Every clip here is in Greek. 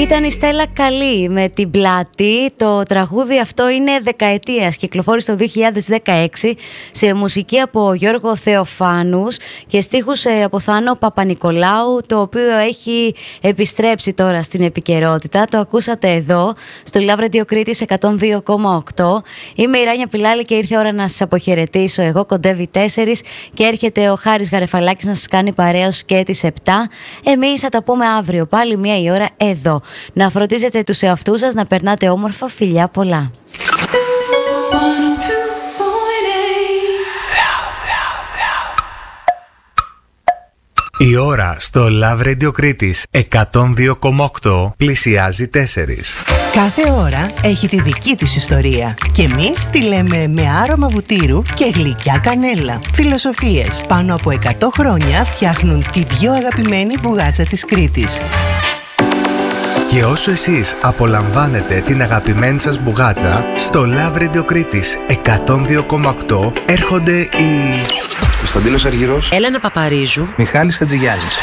Ήταν η Στέλλα Καλή με την Πλάτη. Το τραγούδι αυτό είναι δεκαετίας. Κυκλοφόρησε το 2016 σε μουσική από Γιώργο Θεοφάνους και στίχους από Θάνο Παπανικολάου, το οποίο έχει επιστρέψει τώρα στην επικαιρότητα. Το ακούσατε εδώ στο Love Radio Κρήτης 102,8. Είμαι η Ράνια Πιλάλη και ήρθε η ώρα να σας αποχαιρετήσω. Εγώ κοντεύει 4 και έρχεται ο Χάρης Γαρεφαλάκης να σας κάνει παρέα και τις 7. Εμείς θα τα πούμε αύριο πάλι 1 η ώρα εδώ. Να φροντίζετε τους εαυτούς σας, να περνάτε όμορφα. Φιλιά πολλά. Η ώρα στο Love Radio Κρήτης 102,8 πλησιάζει 4. Κάθε ώρα έχει τη δική της ιστορία και εμείς τη λέμε με άρωμα βουτύρου και γλυκιά κανέλα. Φιλοσοφίες πάνω από 100 χρόνια φτιάχνουν την πιο αγαπημένη μπουγάτσα της Κρήτης. Και όσο εσείς απολαμβάνετε την αγαπημένη σας μπουγάτσα, στο Love Radio Κρήτης 102,8 έρχονται οι Κωνσταντίνος Αργυρός, Έλενα Παπαρίζου, Μιχάλης Χατζηγιάννης.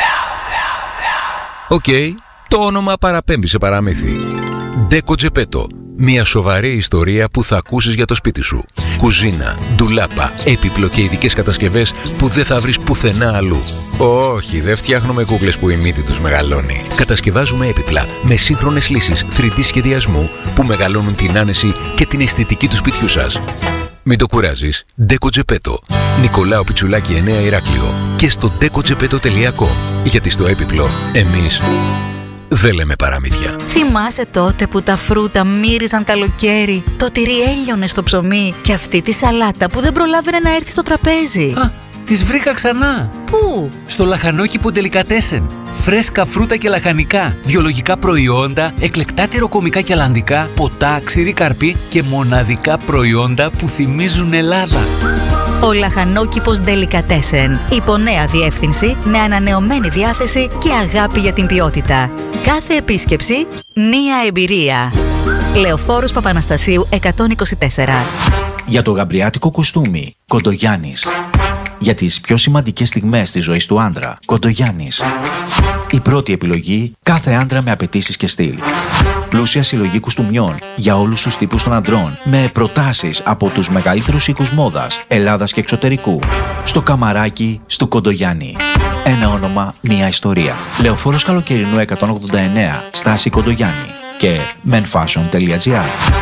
Οκ, το όνομα παραπέμπει σε παραμύθι. Ντέκο Τζεπέτο. Μια σοβαρή ιστορία που θα ακούσεις για το σπίτι σου. Κουζίνα, ντουλάπα, έπιπλο και ειδικές κατασκευές που δεν θα βρεις πουθενά αλλού. Όχι, δεν φτιάχνουμε κούκλες που η μύτη τους μεγαλώνει. Κατασκευάζουμε έπιπλα με σύγχρονες λύσεις 3D σχεδιασμού που μεγαλώνουν την άνεση και την αισθητική του σπιτιού σας. Μην το κουράζεις. Ντέκο Τζεπέτο. Νικολάου Πιτσουλάκη 9 Ηράκλειο. Και στο decogepeto.com. Γιατί στο έπιπλο εμείς δεν λέμε παραμύθια. Θυμάσαι τότε που τα φρούτα μύριζαν καλοκαίρι, το τυρί έλειωνε στο ψωμί και αυτή τη σαλάτα που δεν προλάβαινε να έρθει στο τραπέζι? Τις βρήκα ξανά. Πού? Στο Λαχανόκηπο Ντελικατέσεν. Φρέσκα φρούτα και λαχανικά, βιολογικά προϊόντα, εκλεκτά τυροκομικά και αλλαντικά, ποτά, ξηρή καρπή και μοναδικά προϊόντα που θυμίζουν Ελλάδα. Ο Λαχανόκηπος Ντελικατέσεν. Υπό νέα διεύθυνση, με ανανεωμένη διάθεση και αγάπη για την ποιότητα. Κάθε επίσκεψη, μία εμπειρία. Λεωφόρος Παπαναστασίου 124. Για το γαμπριάτικο κουστούμι, Κοντογιάννης. Για τις πιο σημαντικές στιγμές της ζωής του άντρα, Κοντογιάννης. Η πρώτη επιλογή, κάθε άντρα με απαιτήσεις και στυλ. Πλούσια συλλογή κουστούμιών για όλους τους τύπους των αντρών, με προτάσεις από τους μεγαλύτερους οίκους μόδας, Ελλάδας και εξωτερικού. Στο καμαράκι του Κοντογιάννη. Ένα όνομα, μία ιστορία. Λεωφόρος Καλοκαιρινού 189, στάση Κοντογιάννη. Και menfashion.gr.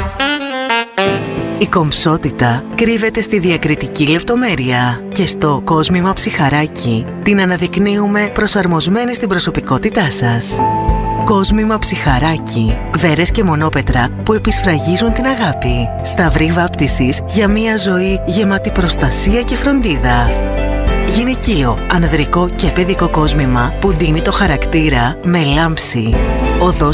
Η κομψότητα κρύβεται στη διακριτική λεπτομέρεια και στο κόσμημα ψιχαράκι την αναδεικνύουμε προσαρμοσμένη στην προσωπικότητά σας. Κόσμημα ψιχαράκι. Βέρες και μονόπετρα που επισφραγίζουν την αγάπη. Σταυρή βάπτισης για μια ζωή γεμάτη προστασία και φροντίδα. Γυναικείο, ανδρικό και παιδικό κόσμημα που ντύνει το χαρακτήρα με λάμψη. Οδός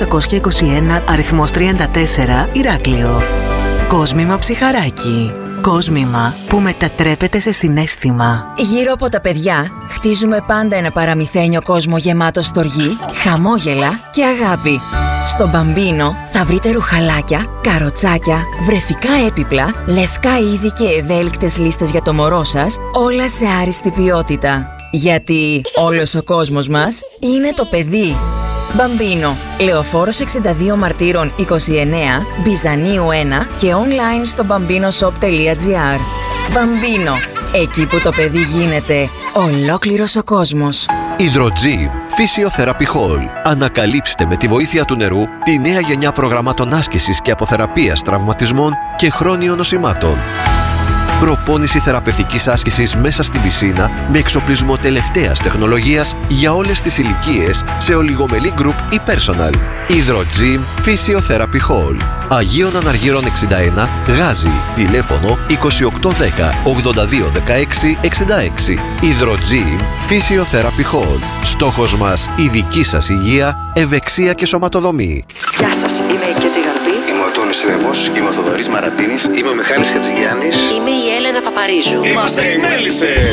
1821, αριθμός 34, Ηράκλειο. Κόσμημα ψιχαράκι. Κόσμημα που μετατρέπεται σε συναίσθημα. Γύρω από τα παιδιά χτίζουμε πάντα ένα παραμυθένιο κόσμο γεμάτο στοργή, χαμόγελα και αγάπη. Στο Μπαμπίνο θα βρείτε ρουχαλάκια, καροτσάκια, βρεφικά έπιπλα, λευκά είδη και ευέλικτες λίστες για το μωρό σας, όλα σε άριστη ποιότητα. Γιατί όλος ο κόσμος μας είναι το παιδί. Μπαμπίνο, Λεωφόρος 62 Μαρτύρων 29, Μπιζανίου 1 και online στο bambinoshop.gr. Μπαμπίνο, εκεί που το παιδί γίνεται ολόκληρος ο κόσμος. Hydrogym Physiotherapy Hall. Ανακαλύψτε με τη βοήθεια του νερού τη νέα γενιά προγραμμάτων άσκησης και αποθεραπείας τραυματισμών και χρόνιων νοσημάτων. Προπόνηση θεραπευτικής άσκησης μέσα στην πισίνα με εξοπλισμό τελευταίας τεχνολογίας για όλες τις ηλικίες σε ολιγομελή group ή personal. Hydrogym Physiotherapy Hall. Αγίων Αναργύρων 61, Γάζι. Τηλέφωνο 2810 82 16 66. Hydrogym Physiotherapy Hall. Στόχος μας η δική σας υγεία, ευεξία και σωματοδομή. Γεια σας, είμαι η Κέτη Γαρμπή. Είμαι ο Τόνης Ρέμπος, είμαι ο Θοδωρής Μαρατίνης. Είμαι ο Μιχάλης Χατζηγιάννης. Είμαι η Έλενα Παπαρίζου. Είμαστε οι Μέλισσες.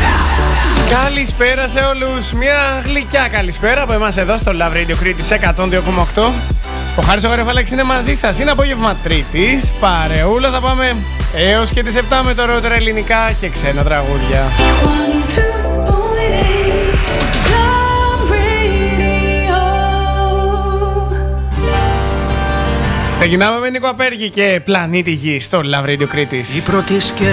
Καλησπέρα σε όλους. Μια γλυκιά καλησπέρα από εμάς εδώ στο Love Radio Κρήτης 102,8. Ο Χάρης ο Γαρεφαλάκης είναι μαζί σας. Είναι απόγευμα Τρίτης. Παρεούλα θα πάμε έως και τις 7 με τα ωραιότερα ελληνικά και ξένα τραγούδια. Ξεκινάμε με Νίκο Απέργη και Πλανήτη Γη στο Love Radio Κρήτης. Η πρώτη σκέψη